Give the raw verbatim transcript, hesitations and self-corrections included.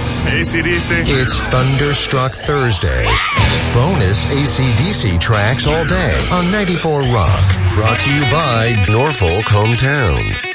Yes, A C D C. It's Thunderstruck Thursday. Bonus A C D C tracks all day on ninety-four Rock. Brought to you by Norfolk Hometown.